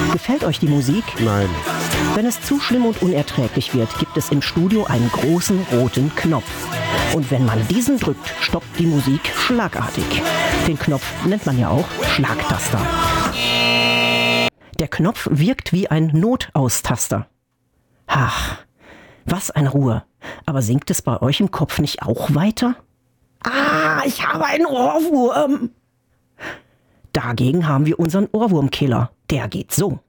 Gefällt euch die Musik? Nein. Wenn es zu schlimm und unerträglich wird, gibt es im Studio einen großen roten Knopf. Und wenn man diesen drückt, stoppt die Musik schlagartig. Den Knopf nennt man ja auch Schlagtaster. Der Knopf wirkt wie ein Notaustaster. Ach, was eine Ruhe. Aber singt es bei euch im Kopf nicht auch weiter? Ah, ich habe einen Ohrwurm. Dagegen haben wir unseren Ohrwurmkiller. Der geht so.